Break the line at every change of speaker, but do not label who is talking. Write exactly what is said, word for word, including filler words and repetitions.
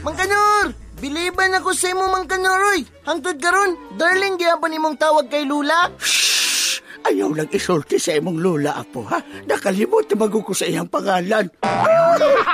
Mang Kanor! Biliban ako sa imo, Mang Kanoroy. Hangtod karon, darling, gyapon imong tawag kay Lula.
Shhh! Ayaw lang isulti sa imong lula, apo, ha? Nakalimot na maguko sa iyang pangalan.